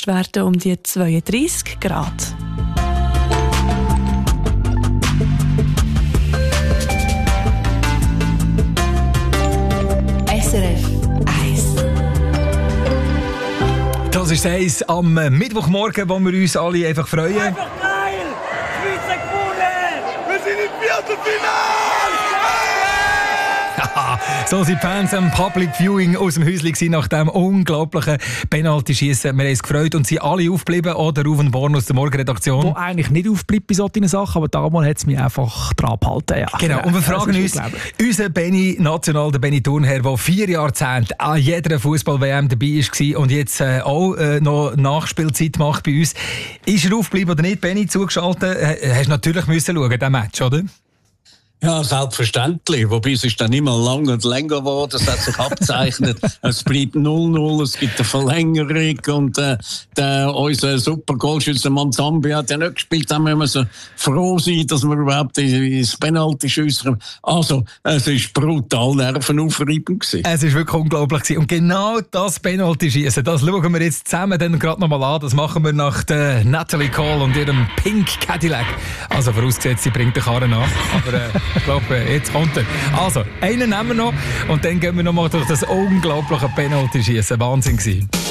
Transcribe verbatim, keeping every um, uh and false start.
Höchstwerte um die zweiunddreissig Grad. S R F eins. Das ist eins am Mittwochmorgen, wo wir uns alle einfach freuen. Einfach geil! Schweiz hat gewonnen! Wir sind im Viertelfinale! So sind die Fans am Public Viewing aus dem Häuschen nach dem unglaublichen Penalty-Schiessen. Wir haben uns gefreut und sind alle aufgeblieben. Oder Ruven Born aus der Morgenredaktion. Wo eigentlich nicht aufbleibt bei solchen Sachen, aber damals hat es mich einfach dran gehalten. Ja. Genau, und wir fragen uns, unser Benny National, der Benny Thurnherr, der vier Jahrzehnte an jeder Fußball-W M dabei war und jetzt äh, auch äh, noch Nachspielzeit macht bei uns. Ist er aufgeblieben oder nicht, Benny, zugeschaltet? H- hast du natürlich müssen schauen, diesen Match, oder? Ja, selbstverständlich. Wobei es ist dann immer lang und länger geworden. Es hat sich abgezeichnet. Es bleibt null null, es gibt eine Verlängerung und äh, der, unser super Goalschütze Manzambi hat ja nicht gespielt. Da müssen wir so froh sein, dass wir überhaupt ins Penalty schiessen. Also, es ist brutal nervenaufreibend gewesen. Es war wirklich unglaublich gewesen. Und genau das Penalty-Schiessen, das schauen wir jetzt zusammen dann gerade nochmal an. Das machen wir nach der Natalie Cole und ihrem Pink Cadillac. Also vorausgesetzt, sie bringt den Karren nach. Aber äh, ich glaube, jetzt kommt er. Also, einen nehmen wir noch und dann gehen wir noch mal durch das unglaubliche Penalty-Schiessen. Wahnsinn gewesen.